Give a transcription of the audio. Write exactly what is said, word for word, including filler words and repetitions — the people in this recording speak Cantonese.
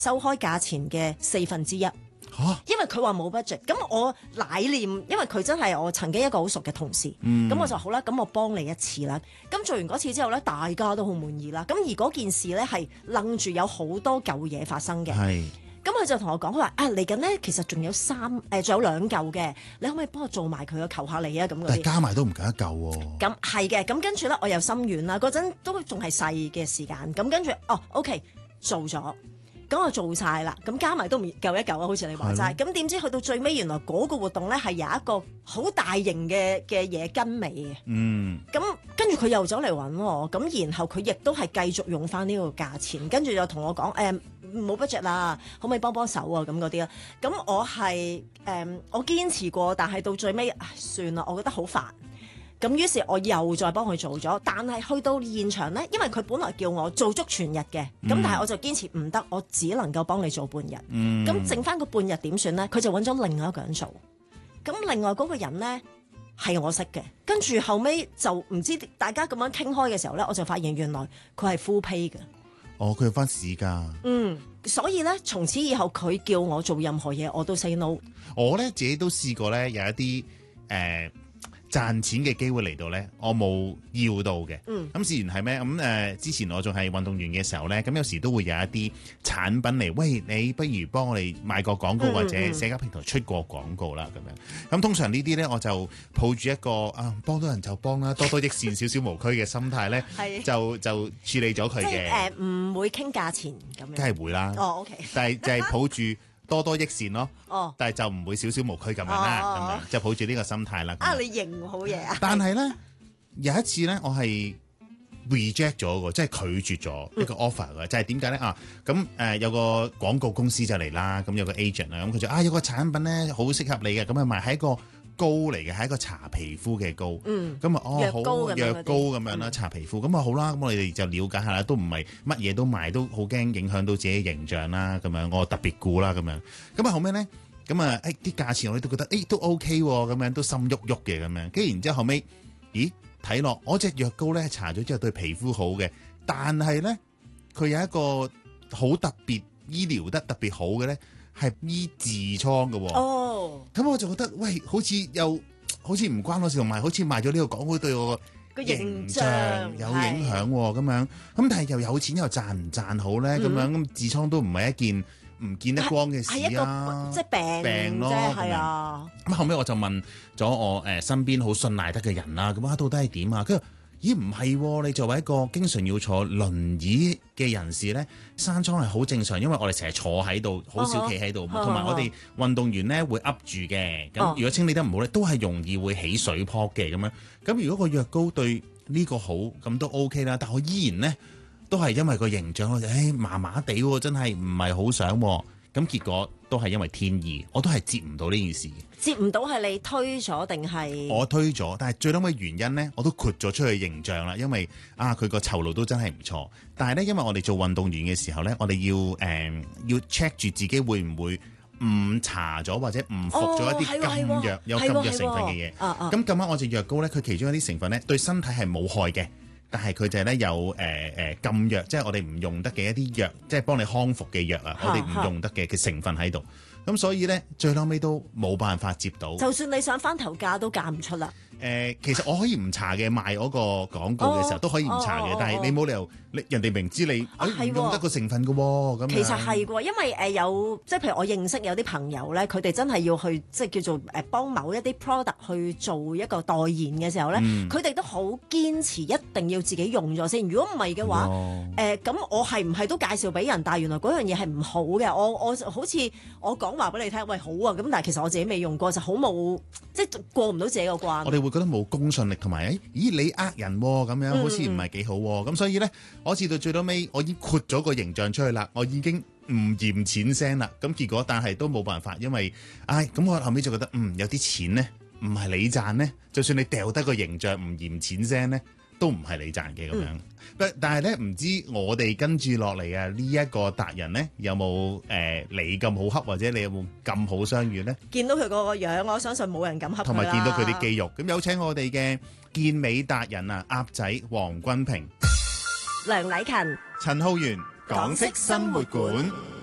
收開價錢嘅四分之一。 嚇， 因為佢話冇 budget，咁我乃念，因為佢真係我曾經一個好熟嘅同事，咁、 嗯、 我就好啦，咁我幫你一次啦。咁做完嗰次之後咧，大家都好滿意啦。咁而嗰件事咧係愣住有好多舊嘢發生嘅。 係。 咁佢就同我講，佢話啊嚟緊咧，其實仲有三誒，仲、呃、有兩嚿嘅，你可唔可以幫我做埋佢啊？求下你啊咁嗰啲。 但係加埋都唔夠一嚿喎。 咁係嘅，咁跟住咧，我又心軟啦。嗰陣都仲係細嘅時間，咁跟住哦 OK 做咗。咁我做晒啦，咁加埋都唔夠一嚿啊，好似你話齋。咁點知去到最尾，原來嗰個活動咧係有一個好大型嘅嘅嘢跟尾嘅。 嗯。 咁跟住佢又走嚟揾我，咁然後佢亦都係繼續用翻呢個價錢，跟住就同我講誒冇 budget 啦，可唔可以幫幫手啊？咁嗰啲啦。咁我係誒、嗯、我堅持過，但係到最尾算啦，我覺得好煩。咁於是我又再幫佢做咗，但係去到現場呢，因為佢本來叫我做足全日嘅，咁、嗯、但係我就堅持唔得，我只能夠幫你做半日。咁、嗯、剩翻個半日點算呢？佢就揾咗另外一個人做，咁另外嗰個人呢，係我識嘅，跟住後尾就唔知大家咁樣傾開嘅時候呢，我就發現原來佢係 full pay 嘅。 哦，佢有翻市㗎。 嗯，所以呢，從此以後佢叫我做任何嘢我都 say no。 我呢，自己都試過呢，有一啲誒。呃賺錢嘅機會嚟到呢，我冇要到嘅。咁、嗯、自然係咩？咁、嗯、誒、呃，之前我仲係運動員嘅時候呢，咁有時都會有一啲產品嚟，喂，你不如幫我哋賣個廣告、嗯、或者社交平台出個廣告啦，咁樣。咁通常呢啲呢，我就抱住一個啊，幫到人就幫啦，多多益善，少少無拘嘅心態呢，就就處理咗佢嘅。 誒，唔、呃、會傾價錢咁樣。梗係會啦。 哦，OK。 但係就係抱住。多多益善咯， 哦、 但係就唔會少少無拘咁樣啦，咁、哦、樣就抱住呢個心態啦。 啊，你認好嘢啊！ 但係咧有一次咧，我係 reject 咗嘅，即係拒絕咗一個 offer 嘅、嗯，就係點解咧啊？咁誒、呃、有個廣告公司就嚟啦，咁有個 agent 啊，咁佢就啊有個產品咧好適合你嘅，咁啊賣喺一個膏嚟嘅，係一個搽皮膚嘅膏。嗯，咁啊哦好藥膏咁樣啦，搽皮膚咁啊好啦，咁我哋就了解下啦，都唔係乜嘢都賣，都好驚影響到自己形象啦，咁樣我特別顧啦，咁樣咁啊後尾咧，咁啊誒啲價錢我哋都覺得誒都 OK 喎，咁樣都心喐喐嘅咁樣，跟住然之後後尾，咦睇落我隻藥膏咧搽咗之後對皮膚好嘅，但係咧佢有一個好特別醫療得特別好嘅咧。係醫痔瘡嘅喎，哦，咁我就覺得喂，好似又好似唔關我事，同埋好似賣咗呢個廣告對我個形象有影響喎，咁樣咁但係又有錢又賺唔賺好咧？咁、嗯、樣咁痔瘡都唔係一件唔見得光嘅事啊， 即係病病咯， 係啊。 咁後尾我就問咗我誒身邊好信賴得嘅人啦，咁啊到底係點啊？跟住咦唔係喎，你作為一個經常要坐輪椅嘅人士咧，生瘡係好正常，因為我哋成日坐喺度，好少企喺度，同、uh-huh. 埋我哋運動員咧會噏住嘅，咁、uh-huh. 如果清理得唔好咧，都係容易會起水泡嘅咁樣。咁如果個藥膏對呢個好，咁都 OK 啦。但我依然咧都係因為個形象，我就誒麻麻地喎，真係唔係好想。咁結果都係因為天意，我都係接唔到呢件事。 接唔到係你推咗定係？我推咗，但係最嬲嘅原因咧，我都豁咗出去形象啦。因為啊，佢個酬勞都真係唔錯。但係咧，因為我哋做運動員嘅時候咧，我哋要誒、呃、要 check 住自己會唔會誤搽咗或者誤服咗一啲禁藥、哦、有禁藥成分嘅嘢。咁咁啱我隻藥膏咧，佢其中一啲成分咧對身體係冇害嘅。但係佢就係咧有誒誒、呃、禁藥，即係我哋唔用得嘅一啲藥，即係幫你康復嘅藥啊，我哋唔用得嘅嘅成分喺度。咁所以咧，最後尾都冇辦法接到。 就算你想翻頭價都嫁唔出啦。 誒、呃，其實我可以唔搽嘅，賣嗰個廣告嘅時候、哦、都可以唔搽嘅、哦，但係你冇理由，你人哋明知你唔、啊哎、用得個成分嘅喎，咁其實係嘅，因為誒有即係譬如我認識有啲朋友咧，佢哋真係要去即係叫做誒幫某一啲 product 去做一個代言嘅時候咧，佢、嗯、哋都好堅持一定要自己用咗先。如果唔係嘅話，誒、呃、咁我係唔係都介紹俾人？但係原來嗰樣嘢係唔好嘅。我我好似我講話俾你聽，喂好啊，咁但係其實我自己未用過，就好冇即係過唔到自己個關。 我哋會覺得冇公信力，同埋誒，咦你呃人咁、啊、樣，好似唔係幾好咁、啊，所以咧，我至到最到尾，我已經豁咗個形象出去啦，我已經唔嫌錢聲啦。咁結果，但係都冇辦法，因為，唉，咁我後尾就覺得，嗯，有啲錢咧，唔係你賺咧，就算你掉得個形象唔嫌錢聲咧，都唔係你賺嘅咁樣。嗯、但係咧，唔知我哋跟住落嚟啊呢一個達人咧，有冇誒、呃、你咁好恰，或者你有冇咁好相遇咧？見到佢個樣，我相信冇人敢恰佢啦。同埋見到佢啲肌肉，咁有請我哋嘅健美達人啊，鴨仔黃君平、 梁禮勤、 陳浩源，港式生活館。